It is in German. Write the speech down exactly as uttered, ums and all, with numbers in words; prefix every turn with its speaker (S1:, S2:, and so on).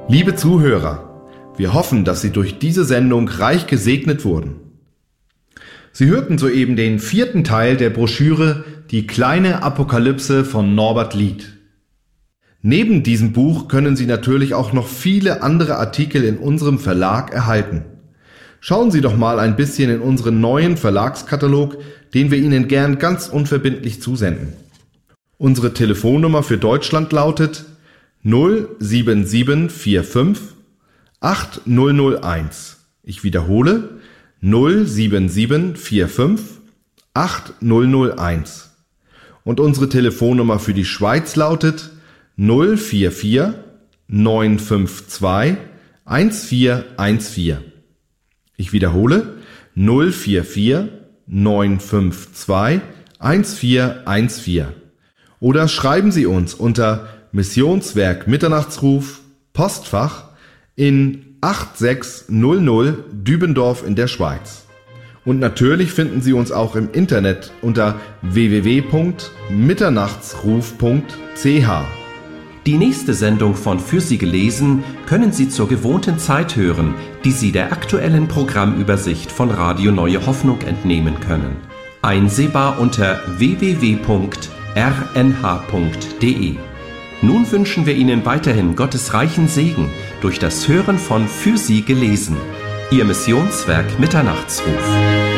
S1: Liebe Zuhörer, wir hoffen, dass Sie durch diese Sendung reich gesegnet wurden. Sie hörten soeben den vierten Teil der Broschüre Die kleine Apokalypse von Norbert Lied. Neben diesem Buch können Sie natürlich auch noch viele andere Artikel in unserem Verlag erhalten. Schauen Sie doch mal ein bisschen in unseren neuen Verlagskatalog, den wir Ihnen gern ganz unverbindlich zusenden. Unsere Telefonnummer für Deutschland lautet null sieben sieben vier fünf acht null null eins. Ich wiederhole null sieben sieben vier fünf acht null null eins. Und unsere Telefonnummer für die Schweiz lautet null vier vier neun fünf zwei eins vier eins vier. Ich wiederhole null vier vier neun fünf zwei eins vier eins vier. Oder schreiben Sie uns unter Missionswerk Mitternachtsruf, Postfach in acht sechs null null Dübendorf in der Schweiz. Und natürlich finden Sie uns auch im Internet unter w w w punkt mitternachtsruf punkt c h.
S2: Die nächste Sendung von Für Sie gelesen können Sie zur gewohnten Zeit hören, die Sie der aktuellen Programmübersicht von Radio Neue Hoffnung entnehmen können. Einsehbar unter w w w punkt r n h punkt d e. Nun wünschen wir Ihnen weiterhin Gottes reichen Segen durch das Hören von Für Sie gelesen. Ihr Missionswerk Mitternachtsruf.